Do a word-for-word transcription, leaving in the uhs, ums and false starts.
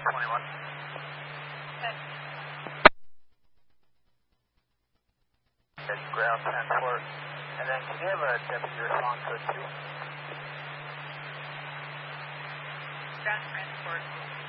twenty-one. Okay. Ground transport. And then can you have a deputy response code two? Ground transport.